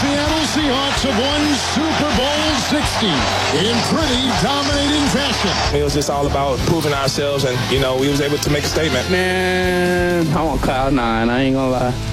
Seattle Seahawks have won Super Bowl 60 in pretty dominating fashion. It was just all about proving ourselves, and, we was able to make a statement. Man, I want Cloud9. I ain't gonna lie.